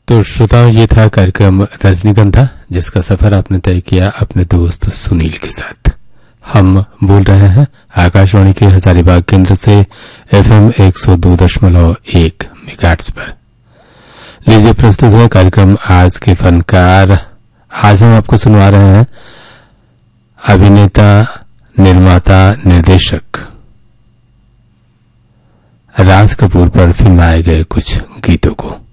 तो श्रोताओं, ये था कार्यक्रम रजनीगंधा, जिसका सफर आपने तय किया अपने दोस्त सुनील के साथ। हम बोल रहे हैं आकाशवाणी के हजारीबाग केंद्र से FM 102.1 मेगाहर्ट्ज पर। लीजिए, प्रस्तुत है कार्यक्रम आज के फनकार। आज हम आपको सुनवा रहे हैं अभिनेता, निर्माता, निर्देशक राज कपूर पर फिल्माए गए कुछ गीतों को।